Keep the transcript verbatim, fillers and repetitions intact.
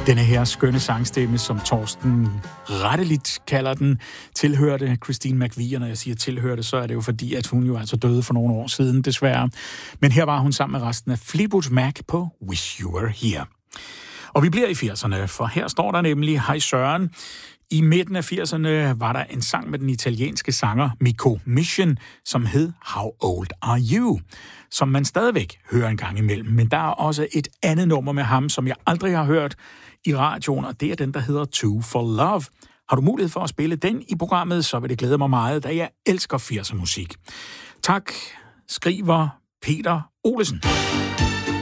Denne her skønne sangstemme, som Torsten retteligt kalder den, tilhørte Christine McVie. Når jeg siger tilhørte, så er det jo fordi, at hun jo altså døde for nogle år siden, desværre. Men her var hun sammen med resten af Fleetwood Mac på Wish You Were Here. Og vi bliver i firserne, for her står der nemlig, hej Søren. I midten af firserne var der en sang med den italienske sanger Miko Mission, som hed How Old Are You?, som man stadigvæk hører en gang imellem. Men der er også et andet nummer med ham, som jeg aldrig har hørt i radioen, og det er den, der hedder Two for Love. Har du mulighed for at spille den i programmet, så vil det glæde mig meget, da jeg elsker firser musik. Tak, skriver Peter Olesen.